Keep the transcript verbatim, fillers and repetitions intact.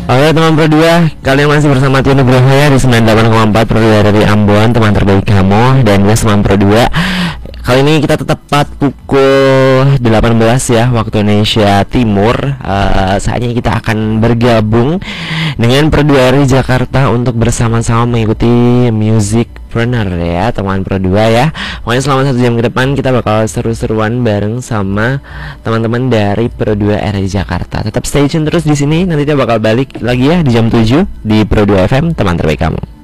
Oke teman Pro dua, kalian masih bersama Tio Nugroho ya di sembilan puluh delapan koma empat Pro dua dari Ambon, teman terbaik kamu. Dan gue teman Pro dua. Kali ini kita tepat pukul delapan belas ya waktu Indonesia Timur. uh, Saatnya kita akan bergabung dengan Pro dua R I Jakarta untuk bersama-sama mengikuti Music Preneur ya teman Pro dua ya. Pokoknya selama satu jam ke depan kita bakal seru-seruan bareng sama teman-teman dari Pro dua R I Jakarta. Tetap stay tune terus di sini, nanti kita bakal balik lagi ya di jam tujuh di Pro dua F M, teman terbaik kamu.